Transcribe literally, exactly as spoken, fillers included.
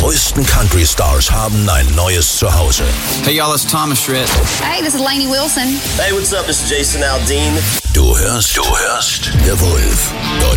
neuesten Country-Stars haben ein neues Zuhause. Hey y'all, it's Thomas Rhett. Hey, this is Lainey Wilson. Hey, what's up? This is Jason Aldean. Du hörst, du hörst The Wolf. Dort